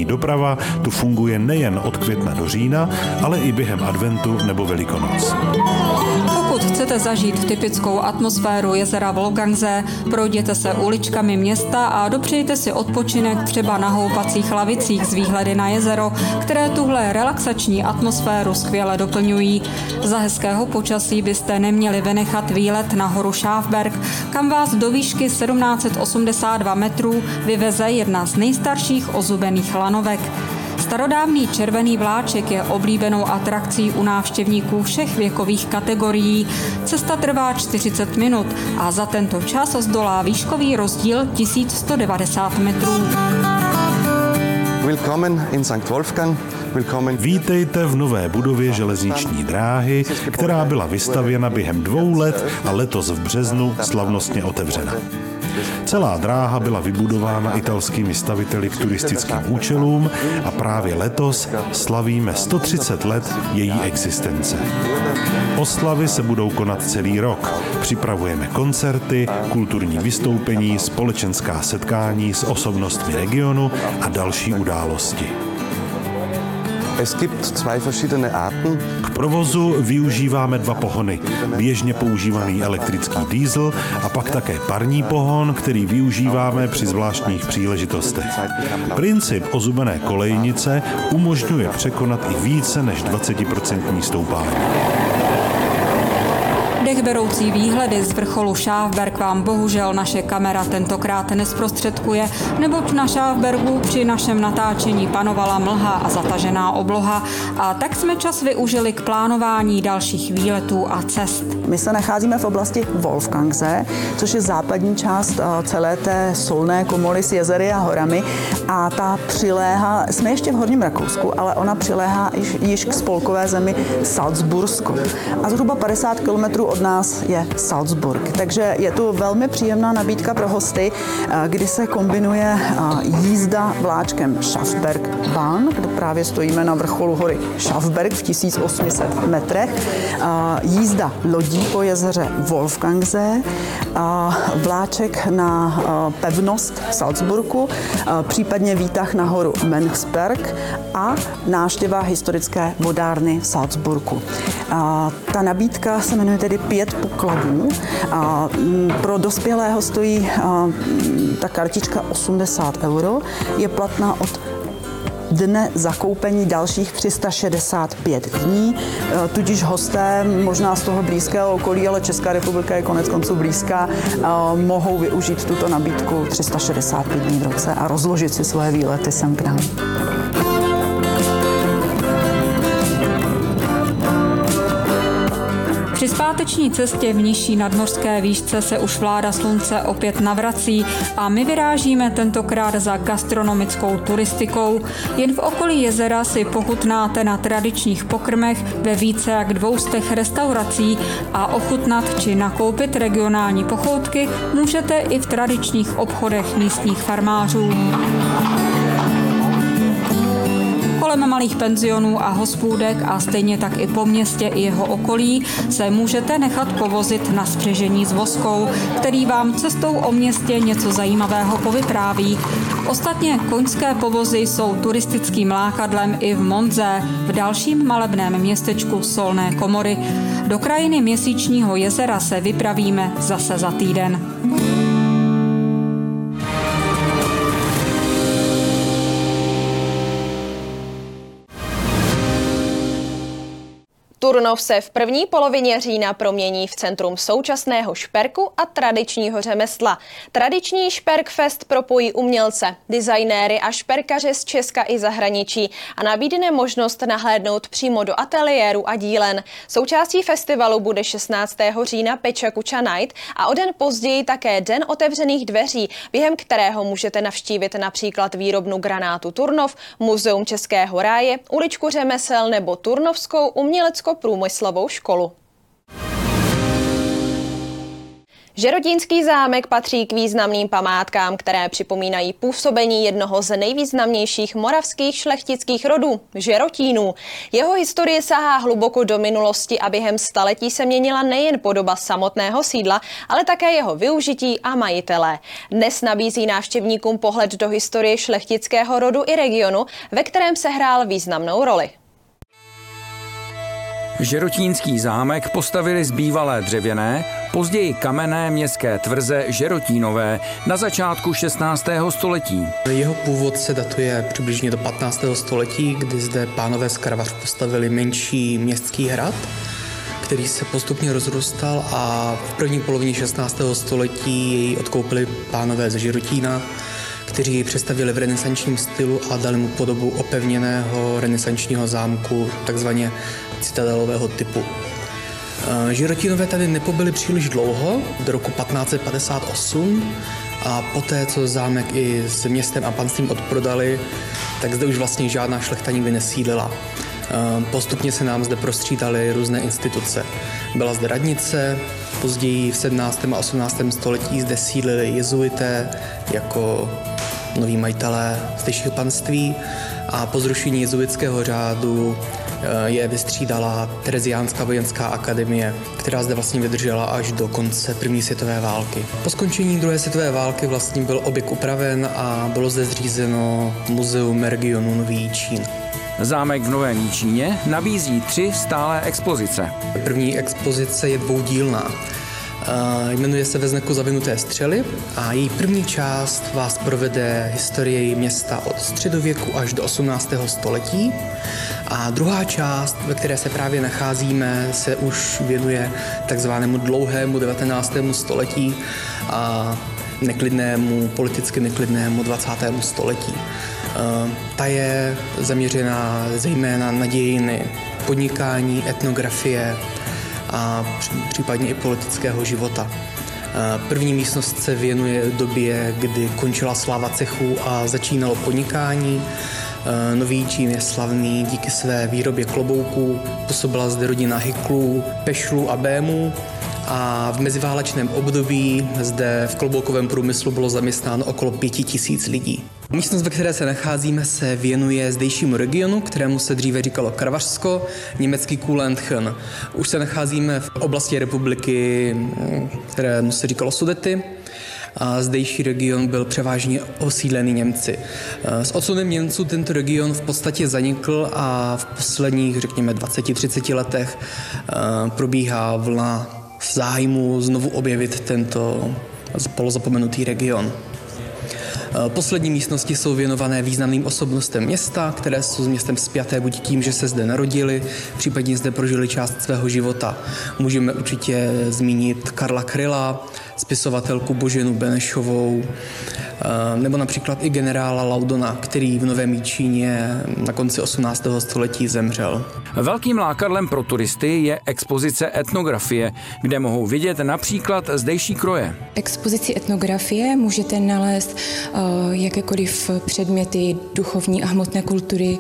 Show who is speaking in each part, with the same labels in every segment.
Speaker 1: Lodní doprava tu funguje nejen od května do října, ale i během adventu nebo Velikonoc.
Speaker 2: Pokud chcete zažít typickou atmosféru jezera Wolfgangsee, projděte se uličkami města a dopřejte si odpočinek třeba na houpacích lavicích z výhledy na jezero, které tuhle relaxační atmosféru skvěle doplňují. Za hezkého počasí byste neměli vynechat výlet na horu Schafberg, kam vás do výšky 1782 metrů vyveze jedna z nejstarších ozubených lanovek. Starodávný červený vláček je oblíbenou atrakcí u návštěvníků všech věkových kategorií. Cesta trvá 40 minut a za tento čas zdolá výškový rozdíl 1190 metrů.
Speaker 3: Willkommen in St. Wolfgang.
Speaker 1: Vítejte v nové budově železniční dráhy, která byla vystavěna během 2 let a letos v březnu slavnostně otevřena. Celá dráha byla vybudována italskými staviteli k turistickým účelům a právě letos slavíme 130 let její existence. Oslavy se budou konat celý rok. Připravujeme koncerty, kulturní vystoupení, společenská setkání s osobnostmi regionu a další události. K provozu využíváme 2 pohony. Běžně používaný elektrický diesel a pak také parní pohon, který využíváme při zvláštních příležitostech. Princip ozubené kolejnice umožňuje překonat i více než 20% stoupání.
Speaker 2: Dechberoucí výhledy z vrcholu Schafberg vám bohužel naše kamera tentokrát nezprostředkuje, neboť na Schafbergu při našem natáčení panovala mlha a zatažená obloha a tak jsme čas využili k plánování dalších výletů a cest.
Speaker 4: My se nacházíme v oblasti Wolfgangsee, což je západní část celé té solné komory s jezery a horami a ta přiléhá, jsme ještě v Horním Rakousku, ale ona přiléhá již k spolkové zemi Salzbursko a zhruba 50 kilometrů od nás je Salzburg. Takže je tu velmi příjemná nabídka pro hosty, kdy se kombinuje jízda vláčkem Schafbergbahn, kde právě stojíme na vrcholu hory Schafberg v 1800 metrech, jízda lodí po jezeře Wolfgangsee, vláček na pevnost v Salzburgu, případně výtah na horu Mönchsberg a návštěva historické vodárny v Salzburgu. Ta nabídka se jmenuje tedy 5 pokladů. Pro dospělého stojí ta kartička 80 €. Je platná od dne zakoupení dalších 365 dní, tudíž hosté možná z toho blízkého okolí, ale Česká republika je konec konců blízká, mohou využít tuto nabídku 365 dní v roce a rozložit si svoje výlety sem k nám.
Speaker 2: Při zpáteční cestě v nižší nadmořské výšce se už vláda slunce opět navrací a my vyrážíme tentokrát za gastronomickou turistikou. Jen v okolí jezera si pochutnáte na tradičních pokrmech ve více jak 200 restaurací a ochutnat či nakoupit regionální pochoutky můžete i v tradičních obchodech místních farmářů. Kolem malých penzionů a hospůdek a stejně tak i po městě i jeho okolí se můžete nechat povozit na spřežení s voskou, který vám cestou o městě něco zajímavého povypráví. Ostatně koňské povozy jsou turistickým lákadlem i v Monzé, v dalším malebném městečku Solné komory. Do krajiny Měsíčního jezera se vypravíme zase za týden.
Speaker 5: Turnov se v první polovině října promění v centrum současného šperku a tradičního řemesla. Tradiční Šperkfest propojí umělce, designéry a šperkaře z Česka i zahraničí a nabídne možnost nahlédnout přímo do ateliéru a dílen. Součástí festivalu bude 16. října Pečakucha Night a o den později také Den otevřených dveří, během kterého můžete navštívit například výrobnu granátu Turnov, Muzeum Českého ráje, uličku řemesel nebo Turnovskou umělecko-průmyslovou školu. Žerotínský zámek patří k významným památkám, které připomínají působení jednoho z nejvýznamnějších moravských šlechtických rodů, Žerotínů. Jeho historie sahá hluboko do minulosti a během staletí se měnila nejen podoba samotného sídla, ale také jeho využití a majitelé. Dnes nabízí návštěvníkům pohled do historie šlechtického rodu i regionu, ve kterém sehrál významnou roli.
Speaker 6: Žerotínský zámek postavili z bývalé dřevěné, později kamenné městské tvrze Žerotínové na začátku 16. století.
Speaker 7: Jeho původ se datuje přibližně do 15. století, kdy zde pánové z Kravař postavili menší městský hrad, který se postupně rozrůstal, a v první polovině 16. století jej odkoupili pánové ze Žerotína, kteří ji přestavěli v renesančním stylu a dali mu podobu opevněného renesančního zámku, takzvaně citadelového typu. Žerotínové tady nepobyli příliš dlouho, do roku 1558, a poté, co zámek i s městem a panstvím odprodali, tak zde už vlastně žádná šlechta nikdy nesídlila. Postupně se nám zde prostřídaly různé instituce. Byla zde radnice, později v 17. a 18. století zde sídlili jezuité jako noví majitelé zdejšího panství, a po zrušení jezuitského řádu je vystřídala Tereziánská vojenská akademie, která zde vlastně vydržela až do konce první světové války. Po skončení druhé světové války vlastně byl objekt upraven a bylo zde zřízeno muzeum regionu Nový Jičín.
Speaker 6: Zámek v Novém Jičíně nabízí 3 stálé expozice.
Speaker 7: První expozice je dvoudílná. Jmenuje se Ve znaku zavinuté střely a její první část vás provede historii města od středověku až do 18. století. A druhá část, ve které se právě nacházíme, se už věnuje takzvanému dlouhému 19. století a politicky neklidnému 20. století. Ta je zaměřená zejména na dějiny podnikání, etnografie a případně i politického života. První místnost se věnuje době, kdy končila sláva cechů a začínalo podnikání. Nový Jičín je slavný díky své výrobě klobouků, působila zde rodina Hyklů, Pešlů a Bémů, a v meziválečném období zde v kloboukovém průmyslu bylo zaměstnáno okolo 5000 lidí. Místnost, ve které se nacházíme, se věnuje zdejšímu regionu, kterému se dříve říkalo Kravařsko, německý Kuhlenchen. Už se nacházíme v oblasti republiky, kterému se říkalo Sudety. A zdejší region byl převážně osídlený Němci. S odsunem Němců tento region v podstatě zanikl a v posledních, řekněme, 20-30 letech probíhá vlna zájmu znovu objevit tento polozapomenutý region. Poslední místnosti jsou věnované významným osobnostem města, které jsou s městem spjaté buď tím, že se zde narodili, případně zde prožili část svého života. Můžeme určitě zmínit Karla Kryla, spisovatelku Boženu Benešovou, nebo například i generála Laudona, který v Novém Jičíně na konci 18. století zemřel.
Speaker 6: Velkým lákadlem pro turisty je expozice etnografie, kde mohou vidět například zdejší kroje.
Speaker 8: Expozici etnografie můžete nalézt jakékoliv předměty duchovní a hmotné kultury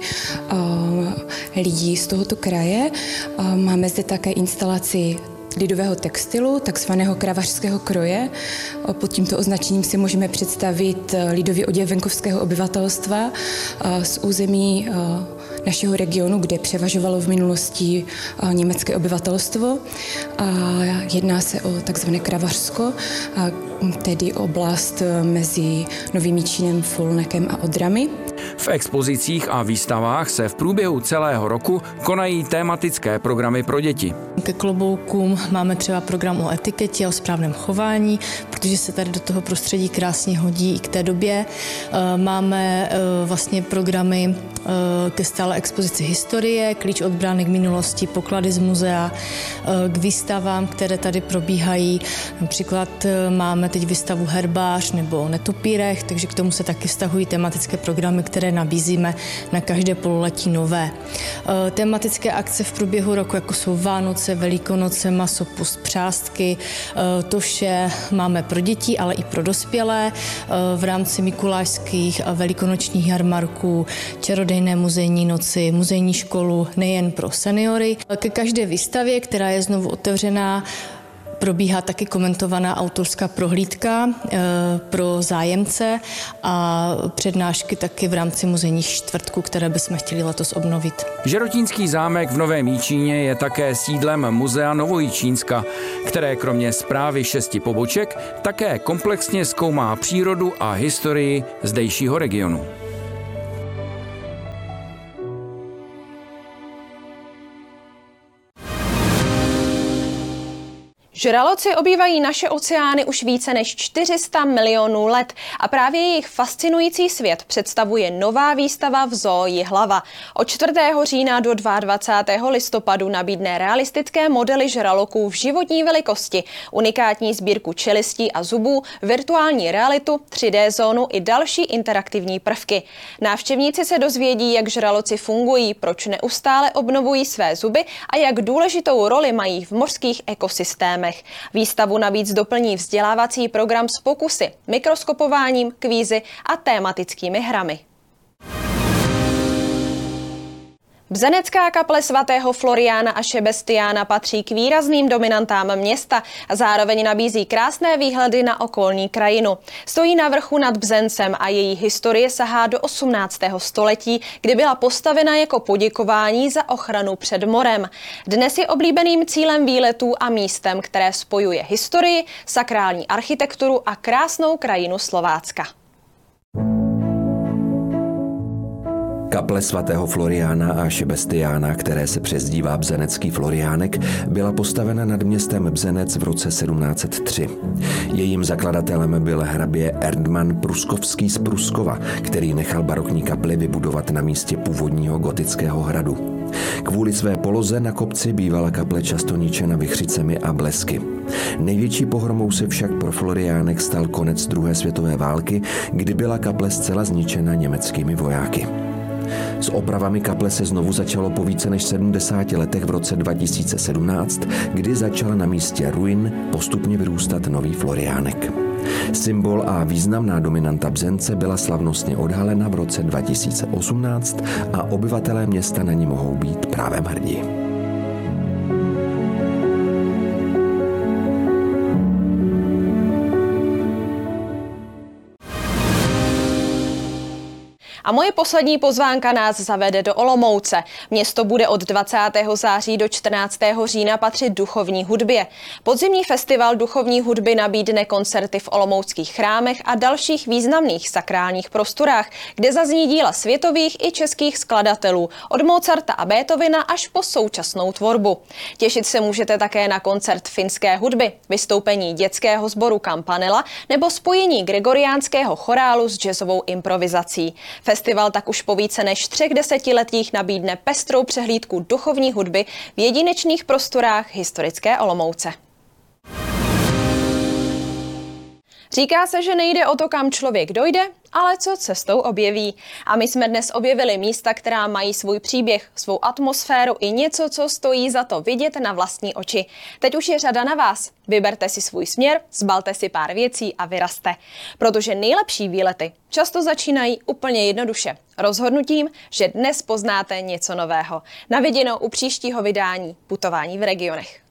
Speaker 8: lidí z tohoto kraje. Máme zde také instalaci lidového textilu, takzvaného kravařského kroje. Pod tímto označením si můžeme představit lidový oděv venkovského obyvatelstva z území našeho regionu, kde převažovalo v minulosti německé obyvatelstvo. Jedná se o takzvané Kravařsko, tedy oblast mezi Novým Jičínem, Fulnekem a Odrami.
Speaker 6: V expozicích a výstavách se v průběhu celého roku konají tematické programy pro děti.
Speaker 9: Ke kloboukům máme třeba program o etiketě, o správném chování, protože se tady do toho prostředí krásně hodí i k té době. Máme vlastně programy ke stále expozici historie, klíč od brány k minulosti, poklady z muzea, k výstavám, které tady probíhají. Například máme teď výstavu Herbář nebo Netopírech, takže k tomu se taky vztahují tematické programy, které nabízíme na každé pololetí nové. Tematické akce v průběhu roku, jako jsou Vánoce, Velikonoce, masopust, přástky, to vše máme pro děti, ale i pro dospělé v rámci mikulášských a velikonočních jarmarků, čarodejné muzejní noci, muzejní školu nejen pro seniory. Ke každé výstavě, která je znovu otevřená, Probíhá taky komentovaná autorská prohlídka pro zájemce a přednášky taky v rámci muzejních čtvrtků, které bychom chtěli letos obnovit.
Speaker 6: Žerotínský zámek v Novém Jičíně je také sídlem Muzea Novojičínska, které kromě správy 6 poboček také komplexně zkoumá přírodu a historii zdejšího regionu.
Speaker 5: Žraloci obývají naše oceány už více než 400 milionů let a právě jejich fascinující svět představuje nová výstava v Zoo Jihlava. Od 4. října do 22. listopadu nabídne realistické modely žraloků v životní velikosti, unikátní sbírku čelistí a zubů, virtuální realitu, 3D zónu i další interaktivní prvky. Návštěvníci se dozvědí, jak žraloci fungují, proč neustále obnovují své zuby a jak důležitou roli mají v mořských ekosystémech. Výstavu navíc doplní vzdělávací program s pokusy, mikroskopováním, kvízy a tématickými hrami. Bzenecká kaple svatého Floriána a Šebestiána patří k výrazným dominantám města a zároveň nabízí krásné výhledy na okolní krajinu. Stojí na vrchu nad Bzencem a její historie sahá do 18. století, kdy byla postavena jako poděkování za ochranu před morem. Dnes je oblíbeným cílem výletů a místem, které spojuje historii, sakrální architekturu a krásnou krajinu Slovácka.
Speaker 10: Kaple svatého Floriána a Šebestiána, které se přezdívá Bzenecký Floriánek, byla postavena nad městem Bzenec v roce 1703. Jejím zakladatelem byl hrabě Erdman Pruskovský z Pruskova, který nechal barokní kapli vybudovat na místě původního gotického hradu. Kvůli své poloze na kopci bývala kaple často ničena vichřicemi a blesky. Největší pohromou se však pro Floriánek stal konec druhé světové války, kdy byla kaple zcela zničena německými vojáky. S opravami kaple se znovu začalo po více než 70 letech v roce 2017, kdy začal na místě ruin postupně vyrůstat nový Floriánek. Symbol a významná dominanta Bzence byla slavnostně odhalena v roce 2018 a obyvatelé města na ní mohou být právem hrdí.
Speaker 5: A moje poslední pozvánka nás zavede do Olomouce. Město bude od 20. září do 14. října patřit duchovní hudbě. Podzimní festival duchovní hudby nabídne koncerty v olomouckých chrámech a dalších významných sakrálních prostorách, kde zazní díla světových i českých skladatelů, od Mozarta a Beethovena až po současnou tvorbu. Těšit se můžete také na koncert finské hudby, vystoupení dětského sboru Campanella nebo spojení gregoriánského chorálu s jazzovou improvizací. Festival tak už po více než 3 desetiletích nabídne pestrou přehlídku duchovní hudby v jedinečných prostorách historické Olomouce. Říká se, že nejde o to, kam člověk dojde, ale co cestou objeví. A my jsme dnes objevili místa, která mají svůj příběh, svou atmosféru i něco, co stojí za to vidět na vlastní oči. Teď už je řada na vás. Vyberte si svůj směr, zbalte si pár věcí a vyrazte. Protože nejlepší výlety často začínají úplně jednoduše. Rozhodnutím, že dnes poznáte něco nového. Na viděnou u příštího vydání Putování v regionech.